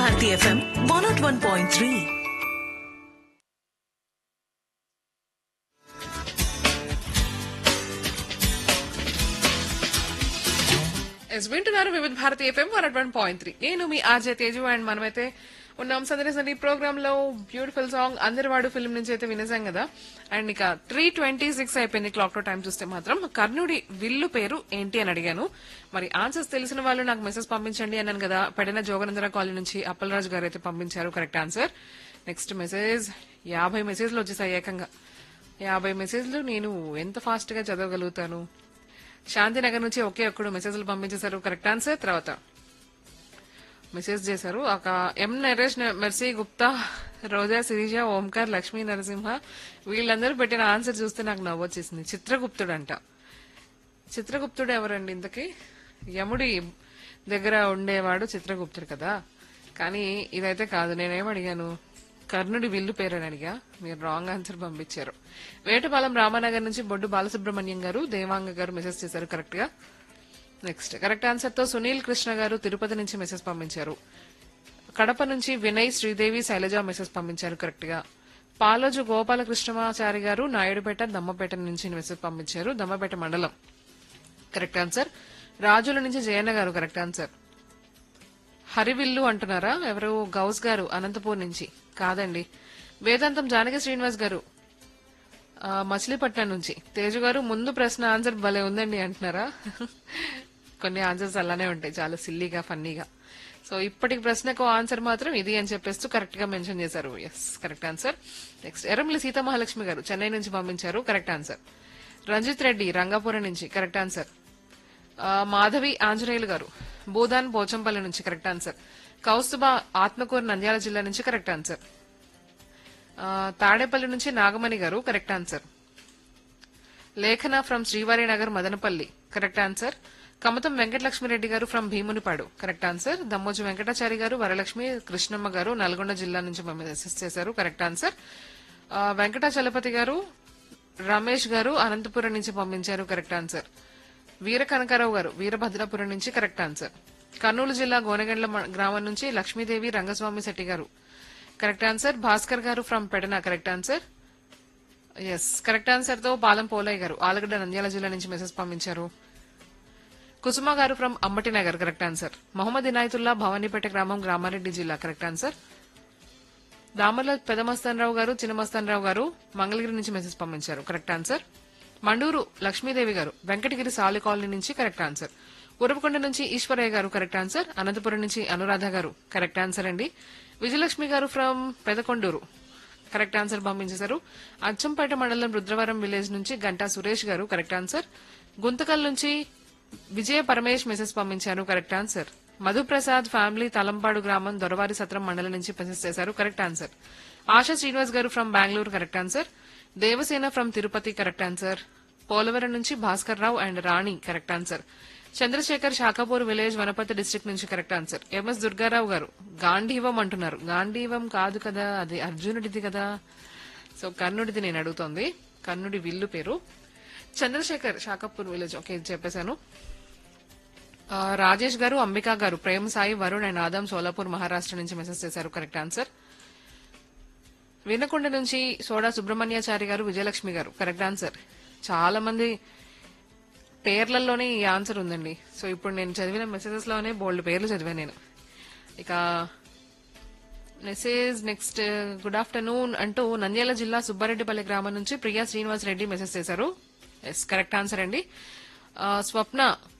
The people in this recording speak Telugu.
భారతి ఎఫ్ఎం 101.3. వింటున్నారు వివిధ భారతి ఎఫ్ఎం 101.3. నేను మీ ఆర్జే తేజు అండ్ మనమైతే ఉన్నాం సందడి ప్రోగ్రామ్ లో బ్యూటిఫుల్ సాంగ్ అందరివాడు ఫిల్మ్ నుంచి అయితే వినేసాం కదా. అండ్ ఇక 3:26 అయిపోయింది క్లాక్ లో టైం చూస్తే మాత్రం. కర్ణుడి విల్లు పేరు ఏంటి అని అడిగాను. మరి ఆన్సర్స్ తెలిసిన వాళ్ళు నాకు మెసేజ్ పంపించండి అన్నాను కదా. పెడన జోగనందర కాలనీ నుంచి అప్పలరాజు గారు అయితే పంపించారు కరెక్ట్ ఆన్సర్. నెక్స్ట్ మెసేజ్ 50 మెసేజ్లు వచ్చేసాయి ఏకంగా. 50 మెసేజ్లు నేను ఎంత ఫాస్ట్ గా చదవగలుగుతాను. శాంతినగర్ నుంచి ఒకే ఒక్కడు మెసేజ్లు పంపించేశారు కరెక్ట్ ఆన్సర్. తర్వాత మెసేజ్ చేశారు ఒక ఎం నరేష్, మెర్సీ గుప్తా, రోజా, శిరీష, ఓంకార్, లక్ష్మీ నరసింహ వీళ్ళందరూ పెట్టిన ఆన్సర్ చూస్తే నాకు నవ్వొచ్చేసింది. చిత్రగుప్తుడు అంట. చిత్రగుప్తుడు ఎవరండి ఇంతకీ? యముడి దగ్గర ఉండేవాడు చిత్రగుప్తుడు కదా. కానీ ఇదైతే కాదు. నేనేం అడిగాను, కర్ణుడి విల్లు పేరని అడిగా. మీరు రాంగ్ ఆన్సర్ పంపించారు. వేటపాలెం రామానగర్ నుంచి బొడ్డు బాలసుబ్రహ్మణ్యం గారు, దేవాంగ గారు మెసేజ్ చేశారు కరెక్ట్ గా. నెక్స్ట్ కరెక్ట్ ఆన్సర్ తో సునీల్ కృష్ణ గారు తిరుపతి నుంచి మెసేజ్ పంపించారు. కడప నుంచి వినయ్, శ్రీదేవి, శైలజ మెసేజ్ పంపించారు కరెక్ట్ గా. పాలోజు గోపాలకృష్ణమాచారి గారు నాయుడుపేట, దమ్మపేట నుంచి మెసేజ్ పంపించారు. దమ్మపేట మండలం కరెక్ట్ ఆన్సర్. రాజుల నుంచి జయన్న గారు కరెక్ట్ ఆన్సర్. హరివిల్లు అంటున్నారా ఎవరు? గౌస్ గారు అనంతపూర్ నుంచి. కాదండి. వేదాంతం జానకి శ్రీనివాస్ గారు మచిలీపట్నం నుంచి. తేజు గారు ముందు ప్రశ్న ఆన్సర్ భలే ఉందండి అంటున్నారా. కొన్ని ఆన్సర్స్ అలానే ఉంటాయి, చాలా సిల్లీగా ఫన్నీగా. సో ఇప్పటికి ప్రశ్నకు ఆన్సర్ మాత్రం ఇది అని చెప్పేస్తూ కరెక్ట్ గా మెన్షన్ చేశారు. Yes correct answer. Next Erramalli Sitamahalakshmi గారు చెన్నై నుంచి పంపించారు కరెక్ట్ ఆన్సర్. రంజిత్ రెడ్డి రంగాపురం నుంచి కరెక్ట్ ఆన్సర్. మాధవి ఆంజనేయులు గారు భూదాన్ పోచంపల్లి నుంచి కరెక్ట్ ఆన్సర్. కౌస్తుబా ఆత్మకూరు నంద్యాల జిల్లా నుంచి కరెక్ట్ ఆన్సర్. తాడేపల్లి నుంచి నాగమణి గారు కరెక్ట్ ఆన్సర్. లేఖన ఫ్రమ్ శ్రీవారి నగర్ మదనపల్లి కరెక్ట్ ఆన్సర్. కమతం వెంకటలక్ష్మిరెడ్డి గారు from Bheemunipadu correct answer. Dammoju Venkatachari గారు, వరలక్ష్మి, కృష్ణమ్మ గారు నల్గొండ జిల్లా నుంచి మెసేజ్ చేశారు కరెక్ట్ ఆన్సర్. వెంకటాచలపతి గారు, రమేష్ గారు అనంతపురం నుంచి పంపించారు కరెక్ట్ ఆన్సర్. వీర కనకారావు గారు వీరభద్రాపురం నుంచి కరెక్ట్ ఆన్సర్. కర్నూలు జిల్లా గోనెగండ్ల గ్రామం నుంచి లక్ష్మీదేవి రంగస్వామి శెట్టి గారు కరెక్ట్ ఆన్సర్. భాస్కర్ గారు from Pedana correct answer. Yes correct answer తో పాలం పోలయ్య గారు ఆలగడ్డ నంద్యాల జిల్లా నుంచి మెసేజ్ పంపించారు. కుసుమ గారు from Ambati Nagar correct answer. Mohammed Inayatullah Bhavanipeta గ్రామం గ్రామారెడ్డి జిల్లా కరెక్ట్ ఆన్సర్. దామర్ల పెదమస్తానరావు గారు, చిన్నమస్తానరావు గారు మంగళగిరి నుంచి మెసేజ్ పంపించారు కరెక్ట్ ఆన్సర్. మండూరు లక్ష్మీదేవి గారు వెంకటగిరి సాలి కాలనీ నుంచి కరెక్ట్ ఆన్సర్. ఉరవకొండ నుంచి ఈశ్వరయ్య గారు కరెక్ట్ ఆన్సర్. అనంతపురం నుంచి అనురాధ గారు కరెక్ట్ ఆన్సర్ అండి. విజయలక్ష్మి గారు ఫ్రమ్ పెదకొండూరు కరెక్ట్ ఆన్సర్ పంపించేశారు. అచ్చంపేట మండలం రుద్రవరం విలేజ్ నుంచి గంటా సురేష్ గారు కరెక్ట్ ఆన్సర్. గుంతకల్ నుంచి విజయ పరమేష్ మెసేజ్ పంపించారు correct answer. Madhu Prasad family Talampadu గ్రామం దొరవారి సత్రం మండలం నుంచి మెసేజ్ చేశారు కరెక్ట్ ఆన్సర్. ఆశా శ్రీనివాస్ గారు from Bengaluru correct answer. Devasena from Tirupati correct answer. Polavaram నుంచి Bhaskar Rao and Rani correct answer. Chandrasekhar Shakapur village Wanaparthy district నుంచి కరెక్ట్ ఆన్సర్. ఎంఎస్ దుర్గారావు గారు గాంధీవం అంటున్నారు. గాంధీవం కాదు కదా, అది అర్జునుడిది కదా. సో కర్ణుడిది నేను అడుగుతోంది. కర్ణుడి విల్లు పేరు చంద్రశేఖర్ శాఖపూర్ విలేజ్. ఓకే చెప్పేశాను. రాజేష్ గారు, అంబికా గారు, ప్రేమ్ సాయి, వరుణ్ అండ్ ఆదం సోలాపూర్ మహారాష్ట్ర నుంచి మెసేజ్ చేశారు కరెక్ట్ ఆన్సర్. వినకొండ నుంచి సోడా సుబ్రహ్మణ్యాచారి గారు, విజయలక్ష్మి గారు కరెక్ట్ ఆన్సర్. చాలా మంది పేర్లలోనే ఈ ఆన్సర్ ఉందండి. సో ఇప్పుడు నేను చదివిన మెసేజెస్ లోనే బోల్డ్ పేర్లు చదివాను నేను. ఇక మెసేజ్ నెక్స్ట్ గుడ్ ఆఫ్టర్నూన్ అంటూ నంద్యాల జిల్లా సుబ్బారెడ్డిపల్లి గ్రామం నుంచి ప్రియా శ్రీనివాస్ రెడ్డి మెసేజ్ చేశారు. ఎస్ కరెక్ట్ ఆన్సర్ అండి. స్వప్న